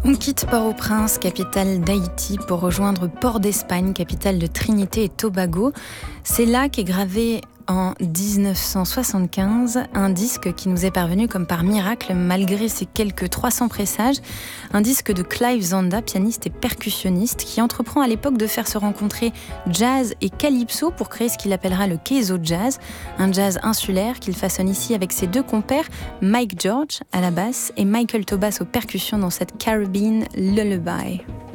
On quitte Port-au-Prince, capitale d'Haïti, pour rejoindre Port d'Espagne, capitale de Trinité et Tobago. C'est là qu'est gravé en 1975 un disque qui nous est parvenu comme par miracle malgré ses quelques 300 pressages, un disque de Clive Zanda, pianiste et percussionniste, qui entreprend à l'époque de faire se rencontrer jazz et calypso pour créer ce qu'il appellera le Keizo Jazz, un jazz insulaire qu'il façonne ici avec ses deux compères, Mike George à la basse et Michael Tobas aux percussions dans cette Caribbean Lullaby.